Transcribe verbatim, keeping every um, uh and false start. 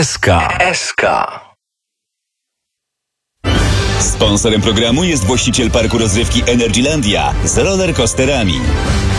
S K. S K. Sponsorem programu jest właściciel parku rozrywki Energylandia z rollercoasterami.